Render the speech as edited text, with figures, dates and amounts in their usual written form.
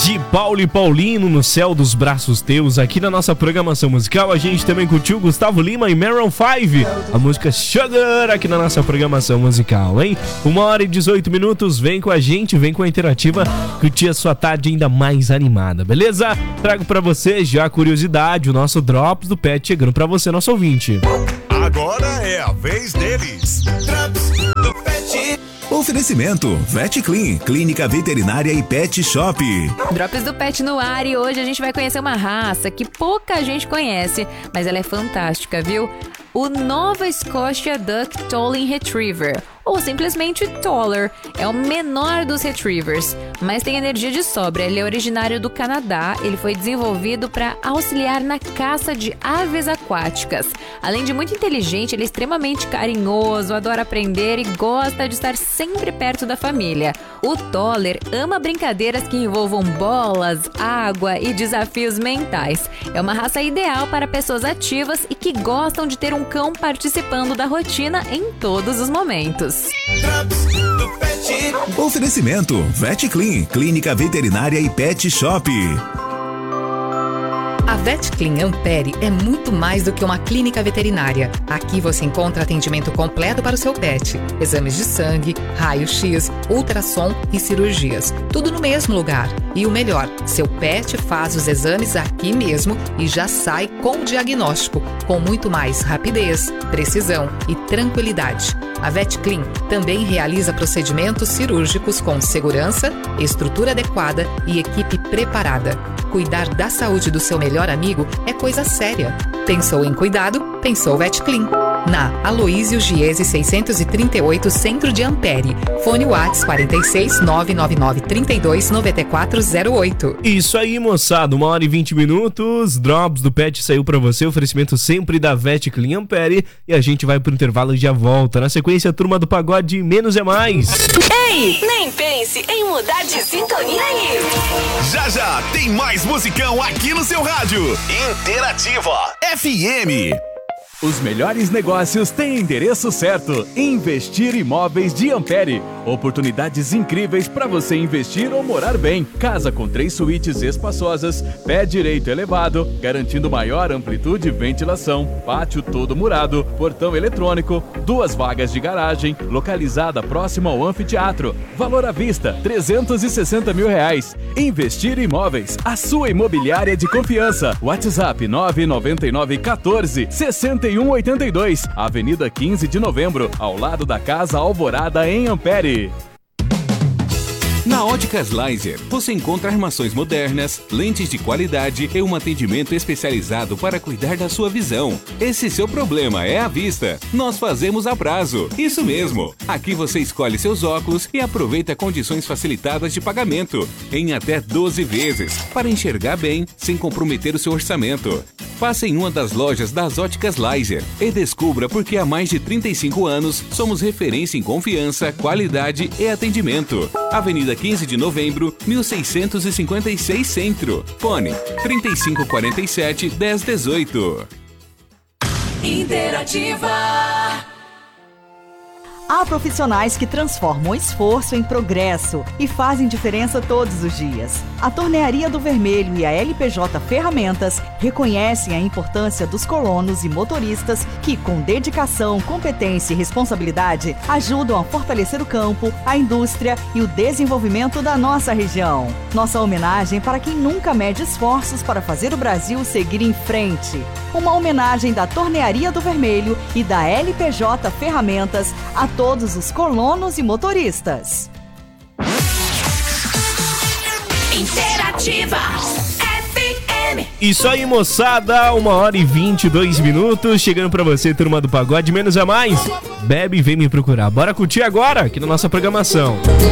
de Paulo e Paulino, No Céu dos Braços Teus. Aqui na nossa programação musical a gente também curtiu Gustavo Lima e Maroon 5, a música Sugar, aqui na nossa programação musical, hein? 1h18, vem com a gente, vem com a Interativa, curtir a sua tarde ainda mais animada, beleza? Trago pra você já a curiosidade, o nosso Drops do Pet chegando pra você, nosso ouvinte. Agora é a vez deles. Drops do Pet. Oferecimento Vet Clean, Clínica Veterinária e Pet Shop. Drops do Pet no ar e hoje a gente vai conhecer uma raça que pouca gente conhece, mas ela é fantástica, viu? O Nova Scotia Duck Tolling Retriever, ou simplesmente Toller, é o menor dos retrievers, mas tem energia de sobra. Ele é originário do Canadá, ele foi desenvolvido para auxiliar na caça de aves aquáticas. Além de muito inteligente, ele é extremamente carinhoso, adora aprender e gosta de estar sempre perto da família. O Toller ama brincadeiras que envolvam bolas, água e desafios mentais. É uma raça ideal para pessoas ativas e que gostam de ter um cão participando da rotina em todos os momentos. Oferecimento Vet Clean, Clínica Veterinária e Pet Shop. A Vet Clean Ampere é muito mais do que uma clínica veterinária. Aqui você encontra atendimento completo para o seu pet. Exames de sangue, raio-x, ultrassom e cirurgias. Tudo no mesmo lugar. E o melhor, seu pet faz os exames aqui mesmo e já sai com o diagnóstico, com muito mais rapidez, precisão e tranquilidade. A Vet Clean também realiza procedimentos cirúrgicos com segurança, estrutura adequada e equipe preparada. Cuidar da saúde do seu melhor amigo é coisa séria. Pensou em cuidado? Pensou Vet Clean. Na Aloísio Giese 638, Centro de Ampere. Fone Whats 46 999 32 9408. Isso aí, moçada, 1h20. Drops do Pet saiu pra você, oferecimento sempre da Vet Clean Ampere. E a gente vai pro intervalo e já volta. Na sequência, Turma do Pagode, Menos é Mais. Ei, nem pense em mudar de sintonia aí. Já já tem mais musicão aqui no seu rádio. Interativa FM. Os melhores negócios têm endereço certo. Investir Imóveis de Ampere. Oportunidades incríveis para você investir ou morar bem. Casa com 3 suítes espaçosas, pé direito elevado, garantindo maior amplitude e ventilação, pátio todo murado, portão eletrônico, 2 vagas de garagem, localizada próximo ao anfiteatro. Valor à vista, R$360 mil. Investir Imóveis, a sua imobiliária de confiança. WhatsApp 999 14 6182, Avenida 15 de Novembro, ao lado da Casa Alvorada, em Ampere. Na Óticas Laser, você encontra armações modernas, lentes de qualidade e um atendimento especializado para cuidar da sua visão. Esse seu problema é a vista. Nós fazemos a prazo. Isso mesmo. Aqui você escolhe seus óculos e aproveita condições facilitadas de pagamento, em até 12 vezes, para enxergar bem, sem comprometer o seu orçamento. Passe em uma das lojas das Óticas Laser e descubra por que há mais de 35 anos somos referência em confiança, qualidade e atendimento. Avenida 15 de Novembro, 1656 Centro. Fone 3547 1018. Interativa. Há profissionais que transformam esforço em progresso e fazem diferença todos os dias. A Tornearia do Vermelho e a LPJ Ferramentas reconhecem a importância dos colonos e motoristas que, com dedicação, competência e responsabilidade, ajudam a fortalecer o campo, a indústria e o desenvolvimento da nossa região. Nossa homenagem para quem nunca mede esforços para fazer o Brasil seguir em frente. Uma homenagem da Tornearia do Vermelho e da LPJ Ferramentas a todos os colonos e motoristas. Interativa FM. Isso aí, moçada, 1h22, chegando pra você, Turma do Pagode, Menos é Mais. Bebe e vem me procurar. Bora curtir agora, aqui na nossa programação.